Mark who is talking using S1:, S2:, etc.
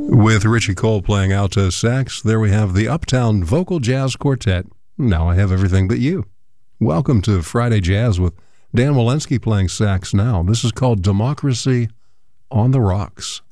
S1: With Richie Cole playing alto sax, there we have the Uptown Vocal Jazz Quartet. Now I Have Everything But You. Welcome to Friday Jazz with Dan Walensky playing sax now. This is called Democracy on the Rocks.